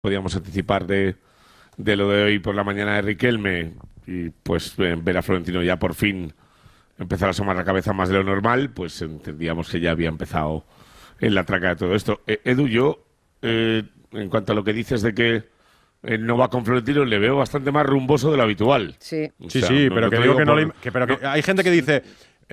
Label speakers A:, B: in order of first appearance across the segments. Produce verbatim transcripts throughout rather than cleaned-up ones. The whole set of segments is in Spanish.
A: podíamos anticipar de, de lo de hoy por la mañana de Riquelme y pues eh, ver a Florentino ya por fin empezar a asomar la cabeza más de lo normal, pues entendíamos que ya había empezado en la traca de todo esto. Eh, Edu, yo, eh, en cuanto a lo que dices de que eh, no va con Florentino, le veo bastante más rumboso de lo habitual.
B: Sí,
A: O
C: sí,
A: sea,
C: sí,
A: no-
C: pero
A: no
C: que
A: te
C: digo que no
A: por-
C: le... que- pero que hay gente que dice...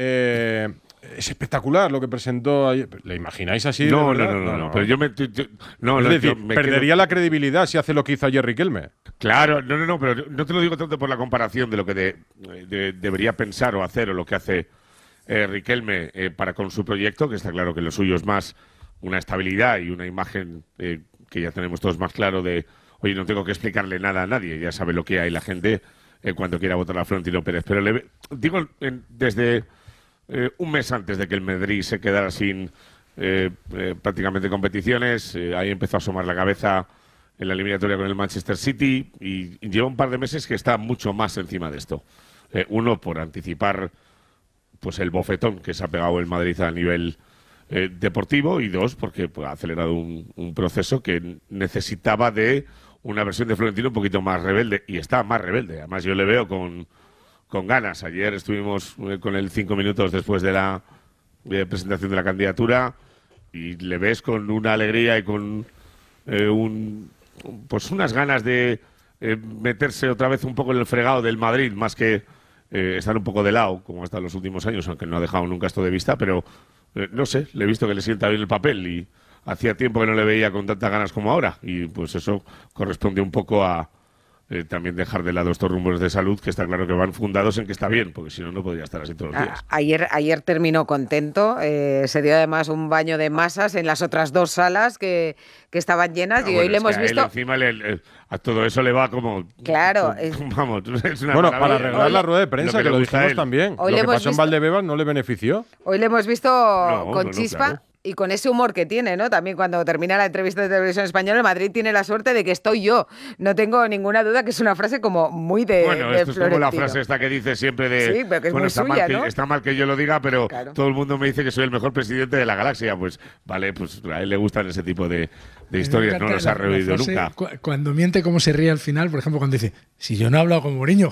C: eh, es espectacular lo que presentó ayer. ¿Le imagináis así? de
A: No, no,
C: verdad?
A: no, no, no, pero yo me... yo- no,
C: es
A: no,
C: decir,
A: yo me
C: perdería
A: quedo-
C: la credibilidad si hace lo que hizo ayer Riquelme.
A: Claro, no, no, no, pero no te lo digo tanto por la comparación de lo que de- de- debería pensar o hacer o lo que hace eh, Riquelme eh, para con su proyecto, que está claro que lo suyo es más una estabilidad y una imagen eh, que ya tenemos todos más claro de, oye, no tengo que explicarle nada a nadie, ya sabe lo que hay la gente eh, cuando quiera votar a Florentino Pérez. Pero le ve- digo, en- desde eh, un mes antes de que el Madrid se quedara sin eh, eh, prácticamente competiciones, eh, ahí empezó a asomar la cabeza en la eliminatoria con el Manchester City y, y lleva un par de meses que está mucho más encima de esto. Eh, uno, por anticipar pues el bofetón que se ha pegado el Madrid a nivel eh, deportivo y dos, porque pues, ha acelerado un, un proceso que necesitaba de una versión de Florentino un poquito más rebelde y está más rebelde. Además yo le veo con, con ganas. Ayer estuvimos eh, con él cinco minutos después de la eh, presentación de la candidatura y le ves con una alegría y con eh, un pues unas ganas de eh, meterse otra vez un poco en el fregado del Madrid, más que eh, estar un poco de lado, como hasta los últimos años, aunque no ha dejado nunca esto de vista, pero eh, no sé, le he visto que le sienta bien el papel y hacía tiempo que no le veía con tantas ganas como ahora, y pues eso corresponde un poco a eh, también dejar de lado estos rumores de salud, que está claro que van fundados en que está bien, porque si no, no podría estar así todos los días.
B: A- ayer, ayer terminó contento, eh, se dio además un baño de masas en las otras dos salas que, que estaban llenas
A: Ah,
B: y
A: bueno,
B: hoy le
A: es que
B: hemos
A: a él
B: visto...
A: encima le- le- a todo eso le va como...
B: Claro,
A: como-
B: es-
A: vamos, es una
C: Bueno,
A: maravilla.
C: para arreglar
B: Hoy-
C: la rueda de prensa,
A: lo que
C: que
A: le
C: lo
A: gusta a
C: dijimos
A: él.
C: también.
B: Hoy
C: Lo
B: le
C: que
B: hemos
C: pasó en
B: visto-
C: Valdebebas no le benefició.
B: Hoy le hemos visto
A: no,
B: con
A: no,
B: chispa
A: claro.
B: y con ese humor que tiene, ¿no? También cuando termina la entrevista de Televisión Española, el Madrid tiene la suerte de que estoy yo. No tengo ninguna duda que es una frase como muy de,
A: Bueno,
B: de
A: esto es como la
B: Florentino.
A: frase esta que dice siempre de...
B: Sí, pero que es
A: bueno,
B: muy
A: está,
B: suya,
A: mal que,
B: ¿no?
A: está mal que yo lo diga, pero
B: Claro.
A: todo el mundo me dice que soy el mejor presidente de la galaxia. Pues vale, pues a él le gustan ese tipo de, de historias,
D: Me
A: no
D: encanta
A: los ha
D: la- la
A: reído
D: frase,
A: nunca.
D: cu- Cuando miente, cómo se ríe al final, por ejemplo, cuando dice, si yo no he hablado con Mourinho,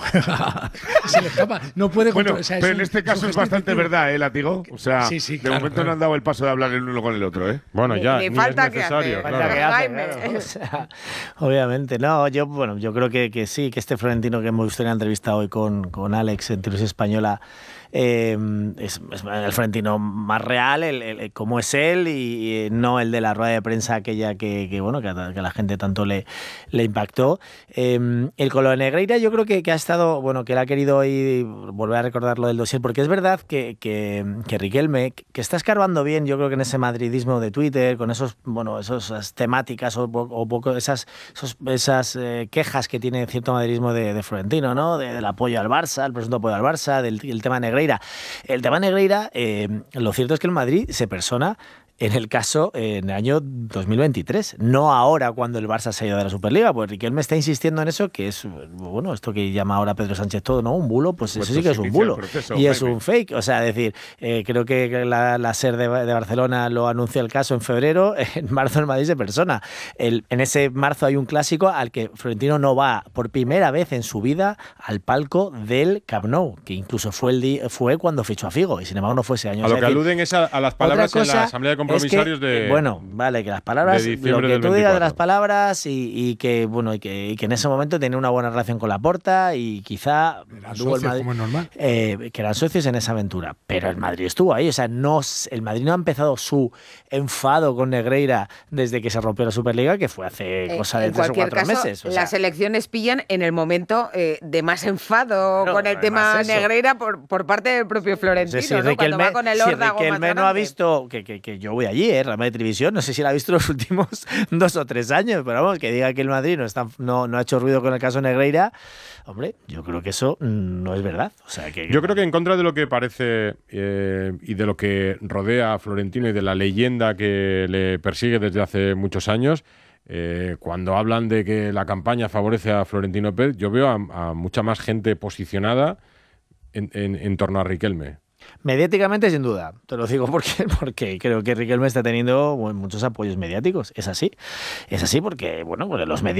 D: se le escapa, no puede
A: Bueno,
D: controlar- o sea, es
A: pero
D: un-
A: en este caso
D: un
A: es
D: gesto
A: bastante
D: intuitivo.
A: verdad, ¿eh, Látigo? O sea,
D: Sí, sí,
A: de
D: claro,
A: momento
D: claro.
A: no han dado el paso de hablar el uno con el otro, ¿eh?
C: Bueno,
B: Ni-
C: ya,
B: ni
C: ni
B: falta
C: es
B: que
C: necesario.
B: hace.
C: claro.
E: Falta que hace,
B: Jaime.
E: claro. O sea, obviamente. No, yo, bueno, yo creo que, que sí, que este Florentino que hemos visto en la entrevista hoy con, con Alex en Televisión Española eh, es, es el Florentino más real, el, el- el- como es él, y, y no el de la rueda de prensa aquella que, que bueno, que a, que a la gente tanto le, le impactó. Eh, el con lo de Negreira yo creo que, que ha estado, bueno, que él ha querido hoy volver a recordar lo del dossier, porque es verdad que, que, que Riquelme, que está escarbando bien, yo creo que en ese madridismo de Twitter, con esos, bueno, esas temáticas o, o poco esas, esos- esas eh, quejas que tiene cierto madridismo de, de Florentino, ¿no? De- del apoyo al Barça, el presunto apoyo al Barça, del el tema Negreira. El tema Negreira, eh, lo cierto es que el Madrid se persona en el caso eh, en el año dos mil veintitrés, no ahora cuando el Barça se ha ido de la Superliga, pues Riquelme está insistiendo en eso, que es, bueno, esto que llama ahora Pedro Sánchez todo, ¿no? Un bulo, pues
A: Pues
E: eso sí que es
A: se
E: un
A: inicia el
E: bulo.
A: proceso,
E: Y es
A: Jaime.
E: un fake, o sea, decir, eh, creo que la, la SER de, de Barcelona lo anuncia el caso en febrero, en marzo el Madrid se persona. El, en ese marzo hay un clásico al que Florentino no va por primera vez en su vida al palco del Camp Nou, que incluso fue el di- fue cuando fichó a Figo, y sin embargo no fue ese año.
C: A
E: O
C: lo
E: sea,
C: que
E: decir,
C: aluden es a, a las palabras
E: otra
C: en la
E: cosa
C: Asamblea de
E: es que,
C: Compromisarios de...
E: bueno, vale, que las palabras,
C: de
E: lo
C: diciembre
E: que
C: del
E: tú digas de las
C: veinticuatro.
E: palabras y, y que bueno y que, y que en ese momento tenía una buena relación con Laporta y quizá
D: Eran
E: tuvo el
D: socios,
E: Madrid-
D: como es normal.
E: eh, que eran socios en esa aventura, pero el Madrid estuvo ahí, o sea, no s- el Madrid no ha empezado su enfado con Negreira desde que se rompió la Superliga, que fue hace
B: Eh,
E: cosa de
B: en
E: tres o
B: cualquier
E: cuatro
B: caso,
E: meses. O sea,
B: las elecciones pillan en el momento eh, de más enfado
E: Claro,
B: con el tema
E: además eso.
B: Negreira por, por parte del propio Florentino,
E: Sí, sí,
B: ¿no? Cuando
E: Riquelme,
B: va con el
E: si
B: órdago más
E: Riquelme no ha
B: grande.
E: visto, que, que, que yo voy allí, ¿eh? Real Madrid Televisión, no sé si la ha visto los últimos dos o tres años, pero vamos, que diga que el Madrid no, está, no, no ha hecho ruido con el caso Negreira, hombre, yo creo que eso mm, no es verdad. O sea, que,
C: Yo creo que en contra de lo que parece eh, y de lo que rodea a Florentino y de la leyenda que le persigue desde hace muchos años, eh, cuando hablan de que la campaña favorece a Florentino Pérez, yo veo a, a mucha más gente posicionada en, en, en torno a Riquelme.
E: Mediáticamente, sin duda. Te lo digo porque, porque creo que Riquelme está teniendo bueno, muchos apoyos mediáticos. Es así. Es así porque, bueno, porque los medios